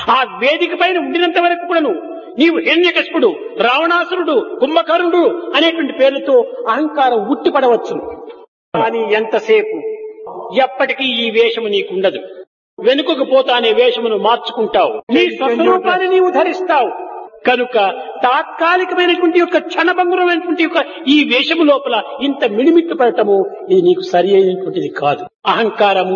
ఆ వేదిక పైన ఉండినంత వరకు కూడాను నీవు హిరణ్యకశిపుడు, రావణాసురుడు, కుంభకర్ణుడు అనేటువంటి పేర్లతో అహంకారం ఉట్టిపడవచ్చు. కానీ ఎంతసేపు ఎప్పటికీ ఈ వేషము నీకుండదు. వెనుకకు పోతానే వేషమును మార్చుకుంటావు, నీ స్వస్వరూపాన్ని నీవు ధరిస్తావు. కనుక తాత్కాలికమైనటువంటి యొక్క క్షణభంగురమైనటువంటి యొక్క ఈ వేషము లోపల ఇంత మిడిమిట్టు పడటము ఇది నీకు సరి అయినటువంటిది కాదు. అహంకారము,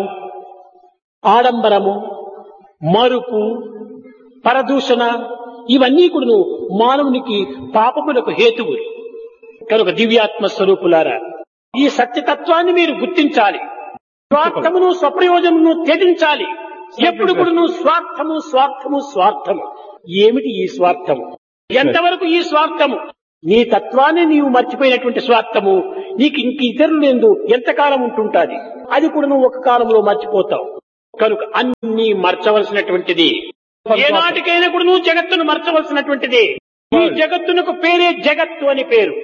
ఆడంబరము, మరుపు, పరదూషణ ఇవన్నీ కూడా మానవునికి పాపములకు హేతువులు. కనుక దివ్యాత్మ స్వరూపులారా, ఈ సత్యతత్వాన్ని మీరు గుర్తించాలి. స్వార్థమును స్వప్రయోజనమును త్యజించాలి. ఎప్పుడు కూడా స్వార్థము స్వార్థము స్వార్థము. ఏమిటి ఈ స్వార్థము? ఎంతవరకు ఈ స్వార్థము? నీ తత్వాన్ని నీవు మర్చిపోయినటువంటి స్వార్థము నీకు ఇంక ఇతరులు ఎందు ఎంతకాలం ఉంటుంటాది? అది కూడా నువ్వు ఒక కాలంలో మర్చిపోతావు. కనుక అన్ని మర్చవలసినటువంటిది. ఏనాటికైనా కూడా నువ్వు జగత్తును మర్చవలసినటువంటిది. ఈ జగత్తునకు పేరే జగత్తు అని పేరు.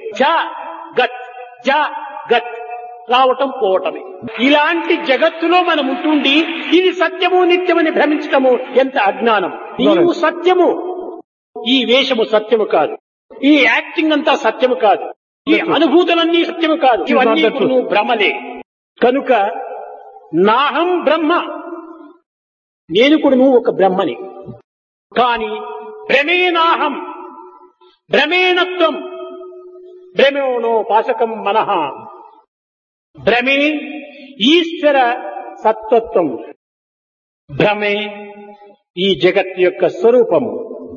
జ గత్ రావటం పోవటమే. ఇలాంటి జగత్తులో మనం ఉంటుండి ఇది సత్యము నిత్యమని భ్రమించటము ఎంత అజ్ఞానం. నీవు సత్యము, ఈ వేషము సత్యము కాదు, ఈ యాక్టింగ్ అంతా సత్యము కాదు, ఈ అనుభూతులన్నీ సత్యము కాదు, ఇవన్నీ కూడా భ్రమలే. కనుక నాహం బ్రహ్మ, నేను కూడా ఒక బ్రహ్మని. కాని భ్రమేనాహం, భ్రమేణత్వం, భ్రమేణో పాశకం మనః. భ్రమే ఈశ్వర సత్వత్వం, భ్రమే ఈ జగత్ యొక్క స్వరూపము.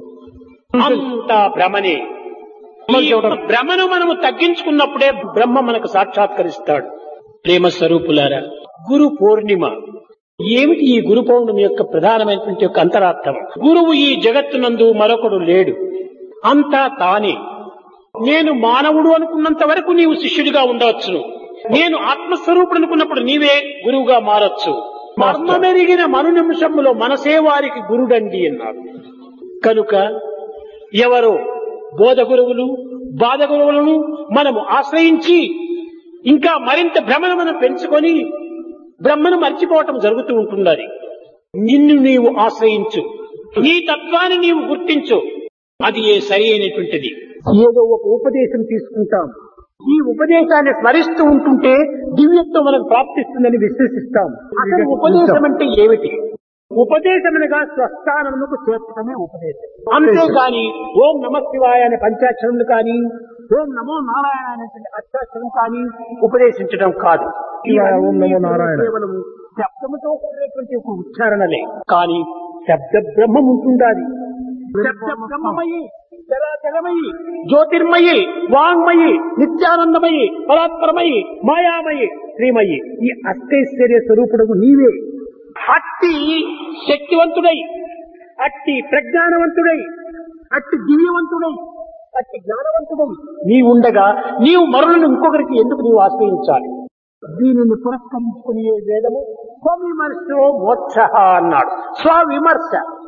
అంతా భ్రమనే. ఈ భ్రమను మనము తగ్గించుకున్నప్పుడే బ్రహ్మ మనకు సాక్షాత్కరిస్తాడు. ప్రేమ స్వరూపులారా, గురు పూర్ణిమ ఏమిటి? ఈ గురు పౌర్ణమి యొక్క ప్రధానమైనటువంటి యొక్క అంతరార్థం. గురువు ఈ జగత్తునందు మరొకడు లేడు, అంతా తానే. నేను మానవుడు అనుకున్నంత వరకు నీవు శిష్యుడిగా ఉండవచ్చును. నేను ఆత్మస్వరూపుడు అనుకున్నప్పుడు నీవే గురువుగా మారొచ్చు. మర్మమెరిగిన మను నిమిషంలో మనసే వారికి గురుడండి అన్నారు. కనుక ఎవరో బోధ గురువులు, బాధ గురువులను మనము ఆశ్రయించి ఇంకా మరింత భ్రమను మనం పెంచుకొని బ్రహ్మను మర్చిపోవటం జరుగుతూ ఉంటున్నది. నిన్ను నీవు ఆశ్రయించు, నీ తత్వాన్ని నీవు గుర్తించు. అది సరి అయినటువంటిది. ఏదో ఒక ఉపదేశం తీసుకుంటాం, ఈ ఉపదేశాన్ని స్మరిస్తూ ఉంటుంటే దివ్యత్వం మనకు ప్రాప్తిస్తుందని విశ్వసిస్తాం. అసలు ఉపదేశం అంటే ఏమిటి? ఉపదేశమనగా స్వస్థానమునకు చేర్చడమే ఉపదేశం. అంతేగాని ఓం నమ శివాయ అనే పంచాక్షరములు కానీ, ఓం నమో నారాయణ అనేటువంటి అష్టాక్షరం కానీ ఉపదేశించడం కాదు. ఓం నమో నారాయణ కేవలం శబ్దముతో కూడినటువంటి ఒక ఉచ్చారణలే. కానీ శబ్ద బ్రహ్మం ఉంటుండాలి. శబ్ద బ్రహ్మమయి, చరాచరమయి, జ్యోతిర్మయి, వాంగ్మయి, నిత్యానందమయి, పరాత్పరమయి, మాయామయి, శ్రీమయి, ఈ అష్టైశ్వర్య స్వరూపుడు నీవే. అట్టి శక్తివంతుడై, అట్టి ప్రజ్ఞానవంతుడై, అట్టి దివ్యవంతుడై, అట్టి జ్ఞానవంతుడై నీవుండగా నీవు మరులను ఇంకొకరికి ఎందుకు నీవు ఆశ్రయించాలి? దీనిని పురస్కరించుకునే వేదము స్వవిమర్శో మోక్ష అన్నాడు. స్వవిమర్శ,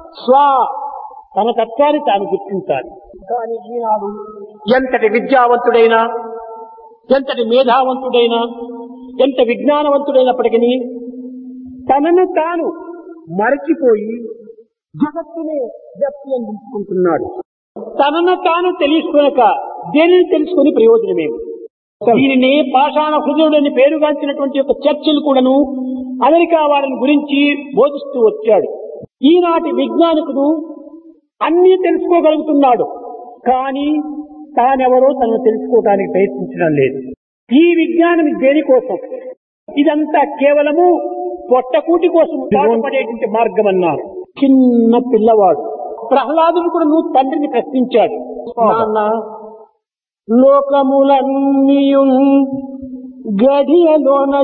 తన తత్వాన్ని తాను గుర్తించాలి. కానీ ఈనాడు ఎంతటి విద్యావంతుడైనా, ఎంతటి మేధావంతుడైనా, ఎంత విజ్ఞానవంతుడైనప్పటికీ తనను తాను మరచిపోయి జగత్తునే వ్యాప్తి అందించుకుంటున్నాడు. తనను తాను తెలుసుకొనక దేనిని తెలుసుకుని ప్రయోజనమేమి? దీనిని పాషాణ హృదయుడని పేరుగాంచినటువంటి యొక్క చర్చలు కూడాను అమెరికా వారిని గురించి బోధిస్తూ వచ్చాడు. ఈనాటి విజ్ఞానికుడు అన్నీ తెలుసుకోగలుగుతున్నాడు, కానీ తానెవరో తనను తెలుసుకోవడానికి ప్రయత్నించడం లేదు. ఈ విజ్ఞానం దేనికోసం? ఇదంతా కేవలము పొట్టకూటి కోసం పాటుపడేటువంటి మార్గం అన్నారు. చిన్న పిల్లవాడు ప్రహ్లాదుడు కూడా నువ్వు తండ్రిని ప్రశ్నించాడు, నాన్న లోకములన్నీయు గడియలోన